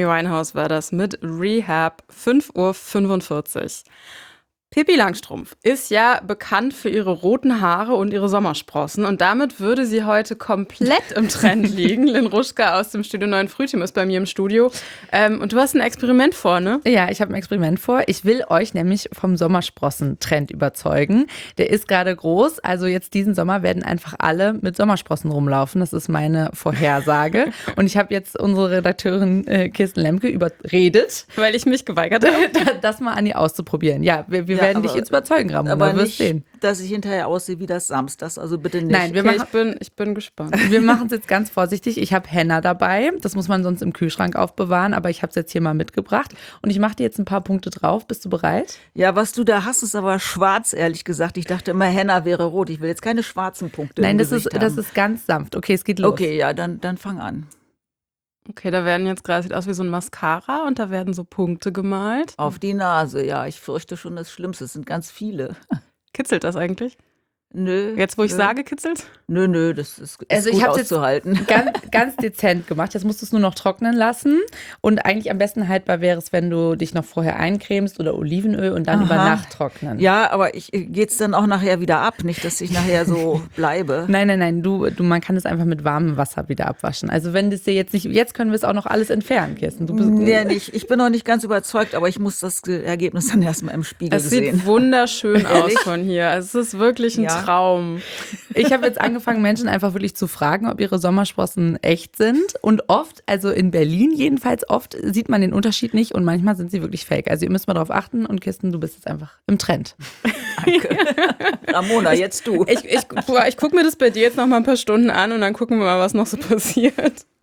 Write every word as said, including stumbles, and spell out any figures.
Amy Winehouse war das mit Rehab, fünf Uhr fünfundvierzig. Pippi Langstrumpf ist ja bekannt für ihre roten Haare und ihre Sommersprossen und damit würde sie heute komplett im Trend liegen. Lynn Ruschka aus dem Studio neun Frühteam ist bei mir im Studio. Ähm, und du hast ein Experiment vor, ne? Ja, ich habe ein Experiment vor. Ich will euch nämlich vom Sommersprossen-Trend überzeugen. Der ist gerade groß, also jetzt diesen Sommer werden einfach alle mit Sommersprossen rumlaufen. Das ist meine Vorhersage. Und ich habe jetzt unsere Redakteurin äh, Kirsten Lemke überredet. Weil ich mich geweigert habe, das mal an ihr auszuprobieren. Ja, wir, wir Ja, werden aber, dich jetzt überzeugen, Ramona. Aber du wirst nicht, sehen. dass ich hinterher aussehe wie das Samstags, also bitte nicht. Nein, wir okay, machen, ich, bin, ich bin gespannt. Wir machen es jetzt ganz vorsichtig. Ich habe Henna dabei. Das muss man sonst im Kühlschrank aufbewahren, aber ich habe es jetzt hier mal mitgebracht. Und ich mache dir jetzt ein paar Punkte drauf. Bist du bereit? Ja, was du da hast, ist aber schwarz, ehrlich gesagt. Ich dachte immer, Henna wäre rot. Ich will jetzt keine schwarzen Punkte Nein, im das Gesicht ist, haben. das ist ganz sanft. Okay, es geht los. Okay, ja, dann, dann fang an. Okay, da werden jetzt gerade, sieht aus wie so ein Mascara und da werden so Punkte gemalt. Auf die Nase, ja. Ich fürchte schon das Schlimmste. Es sind ganz viele. Kitzelt das eigentlich? Nö. Jetzt, wo ich nö. sage, kitzelt? Nö, nö, das ist, ist Also gut ich habe es auszuhalten. jetzt ganz, ganz dezent gemacht. Jetzt musst du es nur noch trocknen lassen. Und eigentlich am besten haltbar wäre es, wenn du dich noch vorher eincremst oder Olivenöl und dann Aha. über Nacht trocknen. Ja, aber ich geht's dann auch nachher wieder ab, nicht, dass ich nachher so bleibe. Nein, nein, nein, du, du, man kann es einfach mit warmem Wasser wieder abwaschen. Also wenn das dir jetzt nicht, jetzt können wir es auch noch alles entfernen, Kirsten. Du bist Nee, nicht. Ich bin noch nicht ganz überzeugt, aber ich muss das Ergebnis dann erstmal im Spiegel Es sehen. sieht wunderschön aus von hier. Also es ist wirklich ein Ja. Traum. Ich habe jetzt angefangen, Menschen einfach wirklich zu fragen, ob ihre Sommersprossen echt sind. Und oft, also in Berlin jedenfalls, oft sieht man den Unterschied nicht und manchmal sind sie wirklich fake. Also ihr müsst mal drauf achten und Kirsten, du bist jetzt einfach im Trend. Danke. Ramona, jetzt du. Ich, ich, ich gucke mir das bei dir jetzt noch mal ein paar Stunden an und dann gucken wir mal, was noch so passiert.